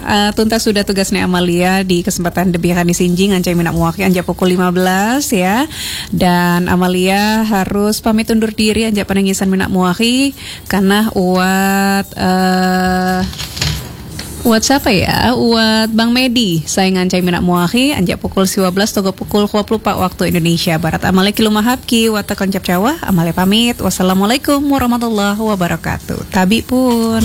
tuntas sudah tugasnya Amalia di kesempatan debiakan di Sinjing ancai minak muaki anja pukul 15 ya. Dan Amalia harus pamit undur diri anja penengisan minak muaki karena Uat siapa ya? Uat Bang Medi saingan cai minak muahi anjak pukul 12 togo pukul 20 pak waktu Indonesia Barat. Amale kilumahabki wata koncap Jawa. Amale pamit. Wassalamualaikum warahmatullahi wabarakatuh. Tabi pun.